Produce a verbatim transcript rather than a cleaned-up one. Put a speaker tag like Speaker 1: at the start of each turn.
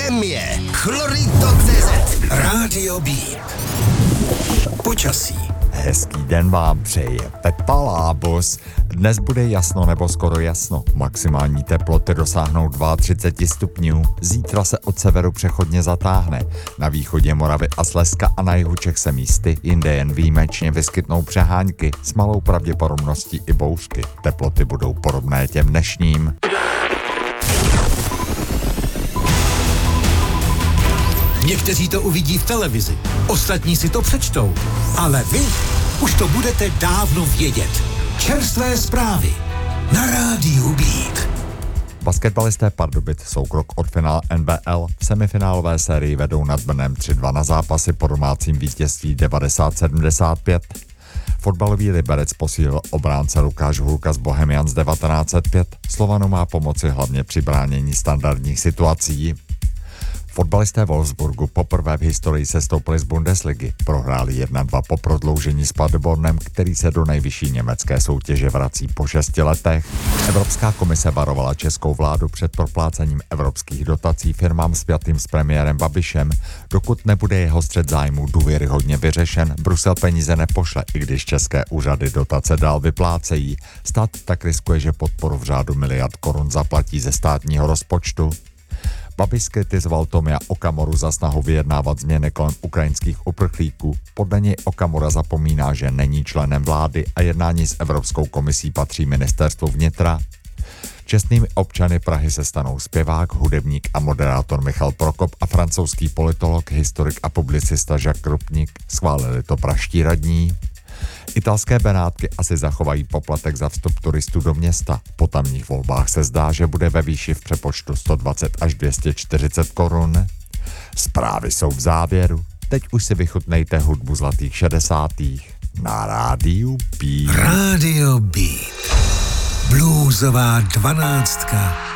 Speaker 1: Chemie. Chlorito tečka cé zet. Rádio Beat. Počasí.
Speaker 2: Hezký den vám přeje Pepa Lábos. Dnes bude jasno nebo skoro jasno. Maximální teploty dosáhnou třicet dva stupňů. Zítra se od severu přechodně zatáhne. Na východě Moravy a Slezska a na jihu Čech se místy, jinde jen výjimečně vyskytnou přehánky s malou pravděpodobností i bouřky. Teploty budou podobné těm dnešním.
Speaker 1: Někteří to uvidí v televizi, ostatní si to přečtou, ale vy už to budete dávno vědět. Čerstvé zprávy na rádiu Beat.
Speaker 2: Basketbalisté Pardubic jsou krok od finále N B L. V semifinálové sérii vedou nad Brnem tři dva na zápasy po domácím vítězství devadesát sedmdesát pět. Fotbalový Liberec posílil obránce Lukáš Hulka z Bohemians devatenáct set pět. Slovanu má pomoci hlavně při bránění standardních situací. Fotbalisté Wolfsburgu poprvé v historii sestoupili z Bundesligy. Prohráli jedna dva po prodloužení s Paderbornem, který se do nejvyšší německé soutěže vrací po šesti letech. Evropská komise varovala českou vládu před proplácením evropských dotací firmám spjatým s premiérem Babišem. Dokud nebude jeho střet zájmů důvěryhodně vyřešen, Brusel peníze nepošle, i když české úřady dotace dál vyplácejí. Stát tak riskuje, že podporu v řádu miliard korun zaplatí ze státního rozpočtu. Babiš zkritizoval Tomia Okamoru za snahu vyjednávat změny kolem ukrajinských uprchlíků. Podle něj Okamura zapomíná, že není členem vlády a jednání s Evropskou komisí patří ministerstvu vnitra. Čestnými občany Prahy se stanou zpěvák, hudebník a moderátor Michal Prokop a francouzský politolog, historik a publicista Jacques Krupnik. Schválili to praští radní. Italské Benátky asi zachovají poplatek za vstup turistů do města. Po tamních volbách se zdá, že bude ve výši v přepočtu sto dvacet až dvě stě čtyřicet korun. Zprávy jsou v závěru. Teď už si vychutnejte hudbu zlatých šedesátých na rádiu Beat.
Speaker 1: Rádio Beat. Bluesová dvanáctka